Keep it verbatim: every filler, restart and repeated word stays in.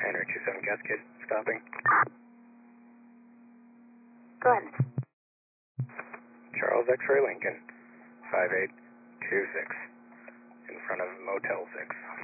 Henry two seven Cascade, stopping. Go ahead. Charles X-Ray Lincoln, five eight two six, in front of Motel six.